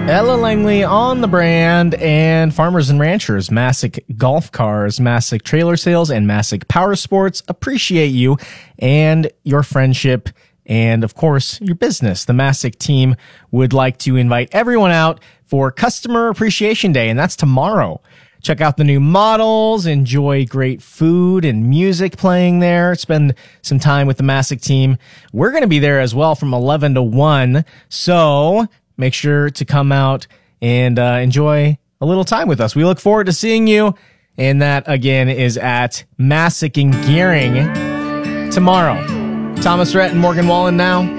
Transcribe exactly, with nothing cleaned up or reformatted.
Ella Langley on the brand, and Farmers and Ranchers, Masick Golf Cars, Masick Trailer Sales, and Masick Power Sports appreciate you and your friendship and, of course, your business. The Masick team would like to invite everyone out for Customer Appreciation Day, and that's tomorrow. Check out the new models, enjoy great food and music playing there, spend some time with the Masick team. We're going to be there as well from eleven to one, so make sure to come out and uh, enjoy a little time with us. We look forward to seeing you. And that, again, is at Masick and Gearing tomorrow. Thomas Rhett and Morgan Wallen now.